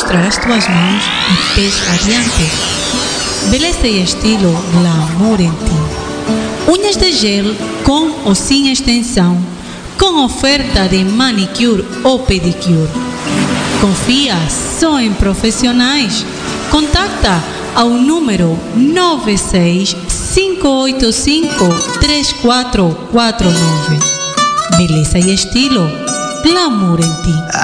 mostrar as tuas mãos e pés adiante. Beleza e estilo glamour em ti. Unhas de gel com ou sem extensão, com oferta de manicure ou pedicure. Confia só em profissionais. Contacta ao número 965853449. Beleza e estilo glamour em ti.